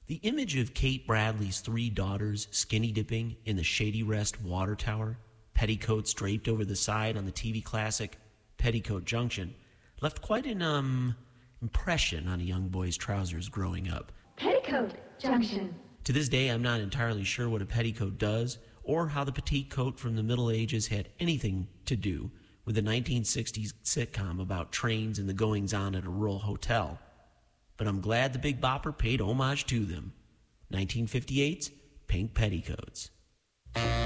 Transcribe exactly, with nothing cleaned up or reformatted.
The image of Kate Bradley's three daughters skinny dipping in the Shady Rest water tower, petticoats draped over the side on the T V classic Petticoat Junction, left quite an, um, impression on a young boy's trousers growing up. Petticoat Junction. To this day, I'm not entirely sure what a petticoat does or how the petite coat from the Middle Ages had anything to do with a nineteen sixties sitcom about trains and the goings-on at a rural hotel. But I'm glad the Big Bopper paid homage to them. nineteen fifty-eight's Pink Petticoats.